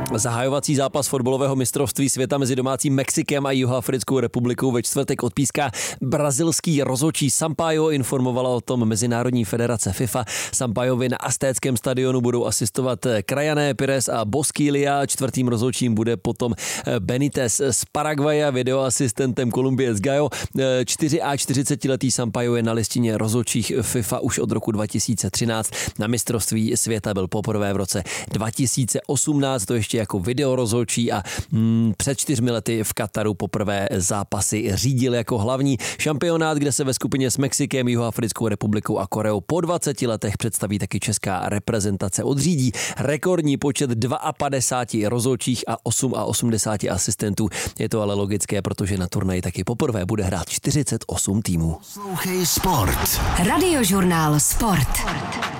Zahajovací zápas fotbalového mistrovství světa mezi domácím Mexikem a Jihoafrickou republikou ve čtvrtek odpíská brazilský rozhodčí Sampaio, informovala o tom Mezinárodní federace FIFA. Sampaiovi na Aztéckém stadionu budou asistovat Krajané, Pires a Bosquilla. Čtvrtým rozhodčím bude potom Benitez z Paraguaje, videoasistentem Columbiec Gallo. 40letý Sampaio je na listině rozhodčích FIFA už od roku 2013. Na mistrovství světa byl poprvé v roce 2018, to ještě jako videorozhodčí, a před 4 lety v Kataru poprvé zápasy řídil jako hlavní. Šampionát, kde se ve skupině s Mexikem, Jihoafrickou republikou a Koreou po 20 letech představí taky česká reprezentace. Odřídí rekordní počet 52 rozhodčích a 88 asistentů. Je to ale logické, protože na turnaji taky poprvé bude hrát 48 týmů. Radiožurnál Sport.